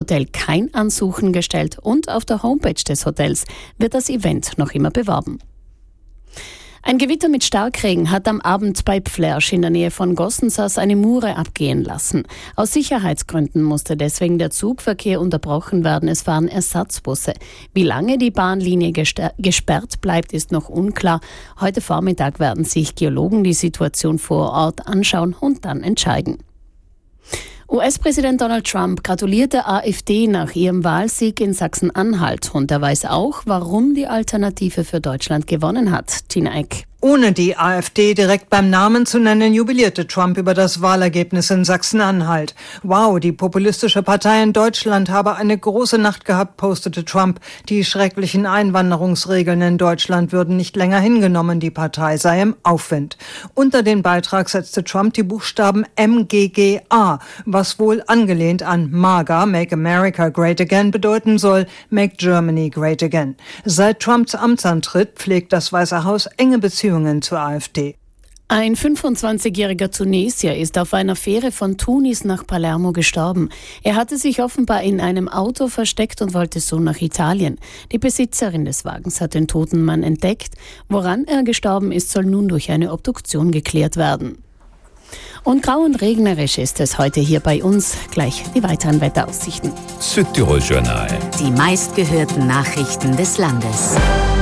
Hotel kein Ansuchen gestellt und auf der Homepage des Hotels wird das Event noch immer beworben. Ein Gewitter mit Starkregen hat am Abend bei Pflersch in der Nähe von Gossensas eine Mure abgehen lassen. Aus Sicherheitsgründen musste deswegen der Zugverkehr unterbrochen werden. Es fahren Ersatzbusse. Wie lange die Bahnlinie gesperrt bleibt, ist noch unklar. Heute Vormittag werden sich Geologen die Situation vor Ort anschauen und dann entscheiden. US-Präsident Donald Trump gratuliert der AfD nach ihrem Wahlsieg in Sachsen-Anhalt und er weiß auch, warum die Alternative für Deutschland gewonnen hat. Tina Eck. Ohne die AfD direkt beim Namen zu nennen, jubilierte Trump über das Wahlergebnis in Sachsen-Anhalt. Wow, die populistische Partei in Deutschland habe eine große Nacht gehabt, postete Trump. Die schrecklichen Einwanderungsregeln in Deutschland würden nicht länger hingenommen, die Partei sei im Aufwind. Unter den Beitrag setzte Trump die Buchstaben MGGA, was wohl angelehnt an MAGA, Make America Great Again, bedeuten soll, Make Germany Great Again. Seit Trumps Amtsantritt pflegt das Weiße Haus enge Beziehungen zur AfD. Ein 25-jähriger Tunesier ist auf einer Fähre von Tunis nach Palermo gestorben. Er hatte sich offenbar in einem Auto versteckt und wollte so nach Italien. Die Besitzerin des Wagens hat den toten Mann entdeckt. Woran er gestorben ist, soll nun durch eine Obduktion geklärt werden. Und grau und regnerisch ist es heute hier bei uns. Gleich die weiteren Wetteraussichten. Südtirol-Journal. Die meistgehörten Nachrichten des Landes.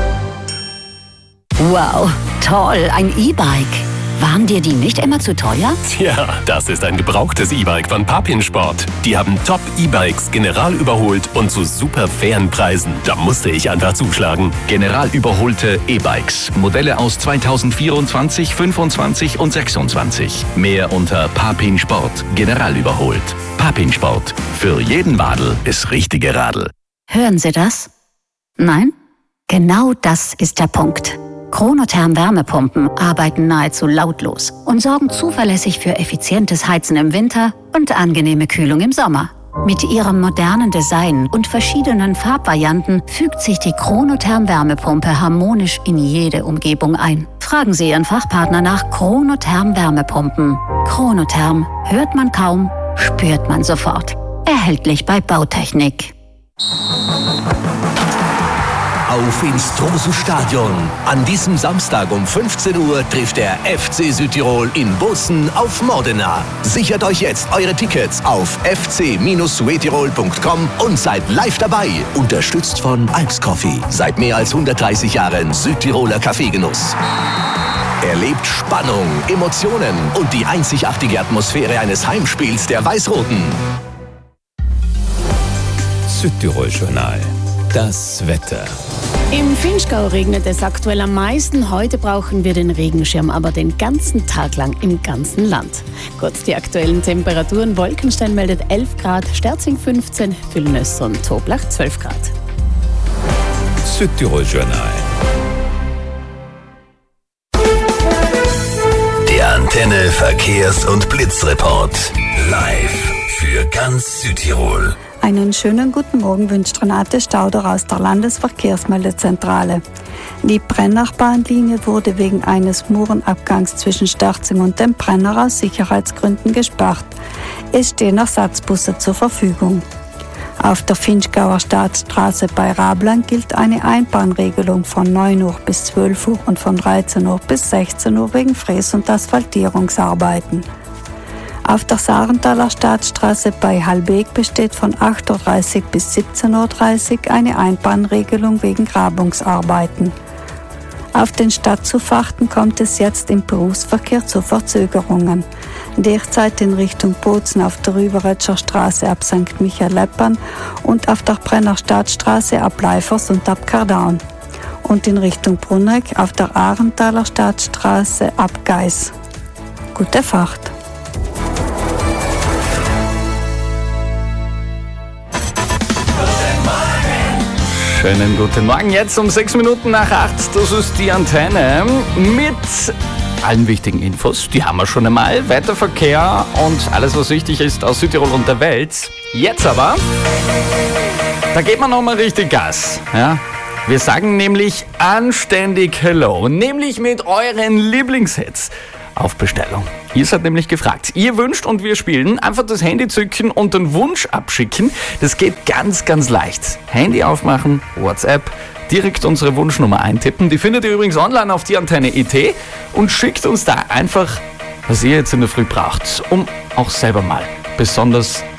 Wow, toll, ein E-Bike. Waren dir die nicht immer zu teuer? Tja, das ist ein gebrauchtes E-Bike von Papinsport. Die haben Top-E-Bikes general überholt und zu super fairen Preisen. Da musste ich einfach zuschlagen. General überholte E-Bikes. Modelle aus 2024, 25 und 26. Mehr unter Papinsport. General überholt. Papinsport. Für jeden Wadel ist richtige Radl. Hören Sie das? Nein? Genau das ist der Punkt. Chronotherm Wärmepumpen arbeiten nahezu lautlos und sorgen zuverlässig für effizientes Heizen im Winter und angenehme Kühlung im Sommer. Mit ihrem modernen Design und verschiedenen Farbvarianten fügt sich die Chronotherm Wärmepumpe harmonisch in jede Umgebung ein. Fragen Sie Ihren Fachpartner nach Chronotherm Wärmepumpen. Chronotherm hört man kaum, spürt man sofort. Erhältlich bei Bautechnik. Auf ins Tromsø-Stadion. An diesem Samstag um 15 Uhr trifft der FC Südtirol in Bozen auf Modena. Sichert euch jetzt eure Tickets auf fc-suetirol.com und seid live dabei. Unterstützt von Alps Coffee. Seit mehr als 130 Jahren Südtiroler Kaffeegenuss. Erlebt Spannung, Emotionen und die einzigartige Atmosphäre eines Heimspiels der Weiß-Roten. Südtirol-Journal. Das Wetter. Im Vinschgau regnet es aktuell am meisten. Heute brauchen wir den Regenschirm, aber den ganzen Tag lang im ganzen Land. Kurz die aktuellen Temperaturen. Wolkenstein meldet 11 Grad, Sterzing 15, Villnöss und Toblach 12 Grad. Südtirol-Journal. Der Antenne Verkehrs- und Blitzreport. Live für ganz Südtirol. Einen schönen guten Morgen wünscht Renate Stauder aus der Landesverkehrsmeldezentrale. Die Brennach-Bahnlinie wurde wegen eines Murenabgangs zwischen Sterzing und dem Brenner aus Sicherheitsgründen gesperrt. Es stehen Ersatzbusse zur Verfügung. Auf der Vinschgauer Staatsstraße bei Rablang gilt eine Einbahnregelung von 9 Uhr bis 12 Uhr und von 13 Uhr bis 16 Uhr wegen Fräs- und Asphaltierungsarbeiten. Auf der Sarenthaler Staatsstraße bei Halbeek besteht von 8.30 Uhr bis 17.30 Uhr eine Einbahnregelung wegen Grabungsarbeiten. Auf den Stadtzufahrten kommt es jetzt im Berufsverkehr zu Verzögerungen. Derzeit in Richtung Bozen auf der Rüberetscher Straße ab St. Michael-Leppern und auf der Brenner Stadtstraße ab Leifers und ab Kardaun. Und in Richtung Brunneck auf der Arenthaler Stadtstraße ab Geis. Gute Fahrt! Schönen guten Morgen, jetzt um 6 Minuten nach 8. Das ist die Antenne mit allen wichtigen Infos. Die haben wir schon einmal. Wetterverkehr und alles, was wichtig ist aus Südtirol und der Welt. Jetzt aber, da geht man nochmal richtig Gas. Ja? Wir sagen nämlich anständig Hello, nämlich mit euren Lieblingshits. auf Bestellung. Ihr seid nämlich gefragt. Ihr wünscht und wir spielen. Einfach das Handy zücken und den Wunsch abschicken. Das geht ganz, ganz leicht. Handy aufmachen, WhatsApp, direkt unsere Wunschnummer eintippen. Die findet ihr übrigens online auf dieantenne.it und schickt uns da einfach, was ihr jetzt in der Früh braucht, um auch selber mal besonders